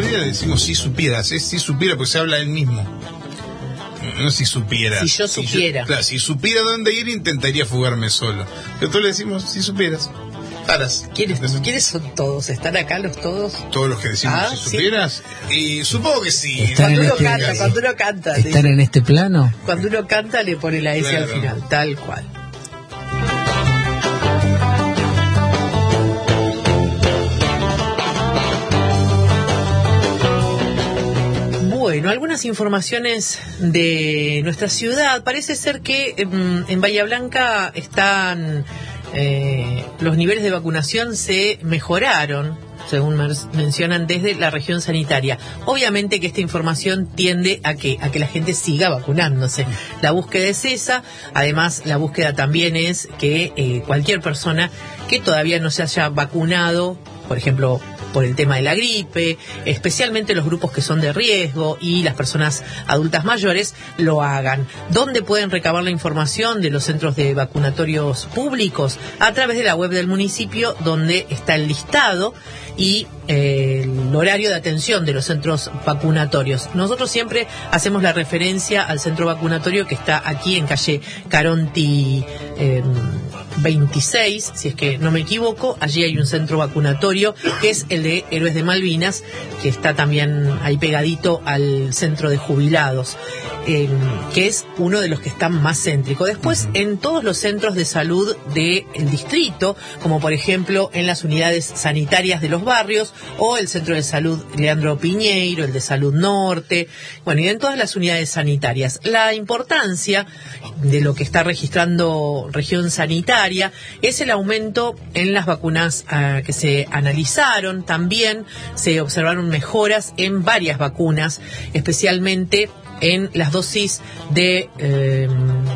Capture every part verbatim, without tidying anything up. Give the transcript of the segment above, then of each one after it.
mayoría le decimos si supieras, es si supiera, pues se habla él mismo. No si supiera. Si yo supiera. Si yo, claro, si supiera dónde ir, intentaría fugarme solo. Pero tú le decimos si supieras. Taras. ¿Quiénes, ¿Quiénes son todos? ¿Están acá los todos? Todos los que decimos ah, si supieras. ¿Sí? Y supongo que sí. Cuando uno este, canta, cuando uno canta. ¿Están en este plano? Cuando uno canta le pone la S claro. al final, tal cual. Bueno, algunas informaciones de nuestra ciudad. Parece ser que en, en Bahía Blanca están eh, los niveles de vacunación se mejoraron, según mencionan desde la región sanitaria. Obviamente que esta información tiende a que a que la gente siga vacunándose. La búsqueda es esa. Además, la búsqueda también es que eh, cualquier persona que todavía no se haya vacunado, por ejemplo, por el tema de la gripe, especialmente los grupos que son de riesgo y las personas adultas mayores, lo hagan. ¿Dónde pueden recabar la información de los centros de vacunatorios públicos? A través de la web del municipio, donde está el listado y eh, el horario de atención de los centros vacunatorios. Nosotros siempre hacemos la referencia al centro vacunatorio que está aquí en calle Caronti eh, veintiséis, si es que no me equivoco. Allí hay un centro vacunatorio que es el de Héroes de Malvinas, que está también ahí pegadito al centro de jubilados, eh, que es uno de los que están más céntricos. Después, uh-huh. en todos los centros de salud del distrito, como por ejemplo en las unidades sanitarias de los barrios, o el centro de salud Leandro Piñeiro, el de Salud Norte, bueno, y en todas las unidades sanitarias. La importancia de lo que está registrando región sanitaria es el aumento en las vacunas uh, que se analizaron. También se observaron mejoras en varias vacunas, especialmente en las dosis de eh,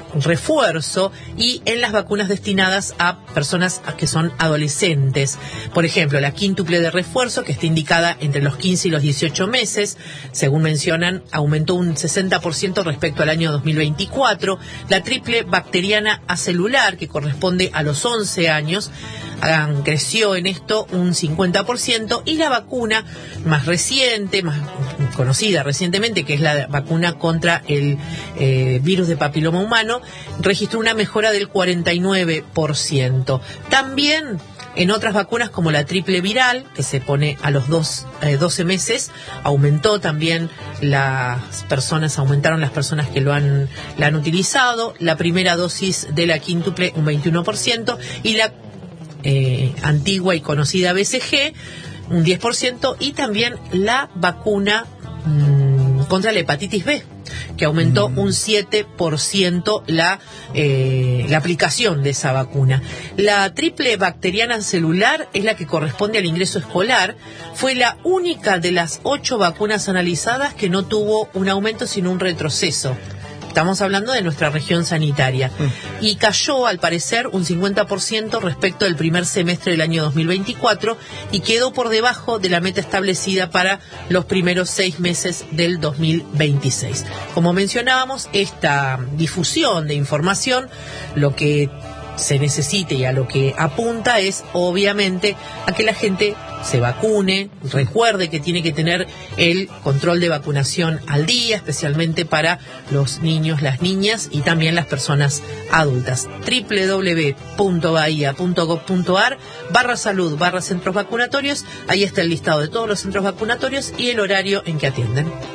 refuerzo y en las vacunas destinadas a personas que son adolescentes. Por ejemplo, la quíntuple de refuerzo, que está indicada entre los quince y los dieciocho meses, según mencionan, aumentó un sesenta por ciento respecto al año dos mil veinticuatro. La triple bacteriana acelular, que corresponde a los once años, creció en esto un cincuenta por ciento, y la vacuna más reciente, más conocida recientemente, que es la vacuna contra el eh, virus de papiloma humano, registró una mejora del cuarenta y nueve por ciento. También en otras vacunas, como la triple viral, que se pone a los dos, eh, doce meses, aumentó también las personas, aumentaron las personas que lo han, la han utilizado. La primera dosis de la quíntuple un veintiuno por ciento, y la Eh, antigua y conocida B C G un diez por ciento, y también la vacuna mmm, contra la hepatitis B, que aumentó mm. un siete por ciento la, eh, la aplicación de esa vacuna. La triple bacteriana celular es la que corresponde al ingreso escolar. Fue la única de las ocho vacunas analizadas que no tuvo un aumento, sino un retroceso. Estamos hablando de nuestra región sanitaria. Mm. Y cayó, al parecer, un cincuenta por ciento respecto del primer semestre del año dos mil veinticuatro, y quedó por debajo de la meta establecida para los primeros seis meses del dos mil veintiséis. Como mencionábamos, esta difusión de información, lo que se necesite y a lo que apunta es, obviamente, a que la gente se vacune. Recuerde que tiene que tener el control de vacunación al día, especialmente para los niños, las niñas y también las personas adultas. doble u doble u doble u punto bahía punto gob punto ar barra salud barra centros vacunatorios. Ahí está el listado de todos los centros vacunatorios y el horario en que atienden.